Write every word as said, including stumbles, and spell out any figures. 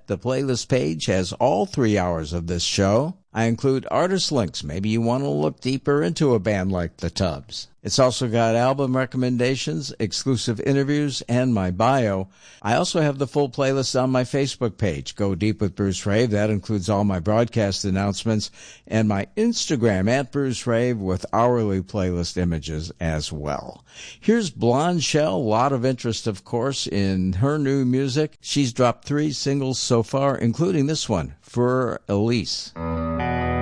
The playlist page has all three hours of this show. I include artist links. Maybe you want to look deeper into a band like the Tubs. It's also got album recommendations, exclusive interviews, and my bio. I also have the full playlist on my Facebook page, Go Deep with Bruce Rave. That includes all my broadcast announcements, and my Instagram, at Bruce Rave, with hourly playlist images as well. Here's Blonde Shell. A lot of interest, of course, in her new music. She's dropped three singles so far, including this one, For Elise.